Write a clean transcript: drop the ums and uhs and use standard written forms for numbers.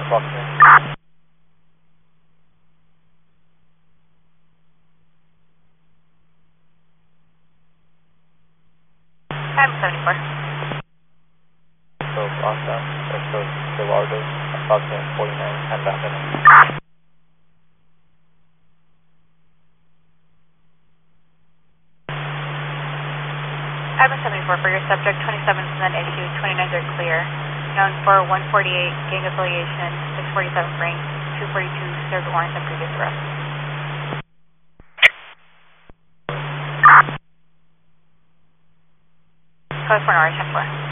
Foxtrot. I'm 74. So awesome. Echo Gerardo, Foxtrot 49, and Bandana. I'm 74 for your subject, 27 is an issue, 29s are clear. Known for 148, gang affiliation, 647 Frank, 242 served warrants and previous arrest. Code 4 hours, 10-4.